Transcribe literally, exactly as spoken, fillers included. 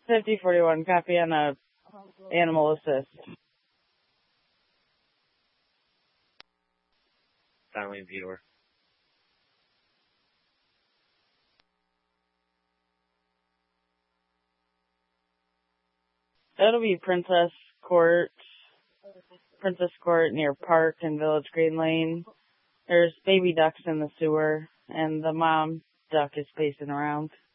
fifty forty-one, copy on a animal assist. Dialing viewer. That'll be Princess Court, Princess Court near Park and Village Green Lane. There's baby ducks in the sewer, and the mom duck is pacing around.